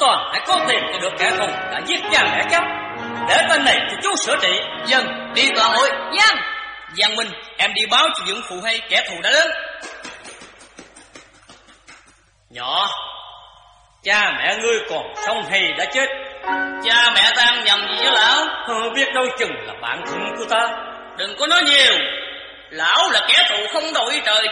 toàn hãy có tiền cho được kẻ thù đã giết cha mẹ cháu, để tên này cho chú sửa trị. Dân, đi Toàn ơi. Dân. Giang Minh, em đi báo cho dưỡng phụ hay kẻ thù đã đến. Nhỏ, cha mẹ ngươi còn sống hay đã chết? Cha mẹ ta ăn nhầm gì với lão? Biết đâu chừng là bạn thân của ta. Đừng có nói nhiều. Lão là kẻ thù không đội trời